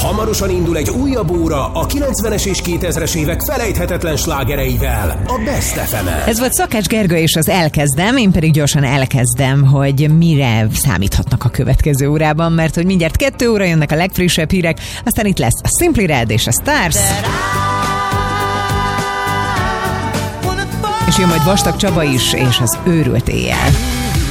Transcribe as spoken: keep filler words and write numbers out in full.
Hamarosan indul egy újabb óra a kilencvenes és kétezres évek felejthetetlen slágereivel, a Best ef emen. Ez volt Szakács Gergő és az Elkezdem, én pedig gyorsan elkezdem, hogy mire számíthatnak a következő órában, mert hogy mindjárt kettő óra jönnek a legfrissebb hírek, aztán itt lesz a Simply Red és a Stars. És jön majd Vastag Csaba is, és az Őrült éjjel.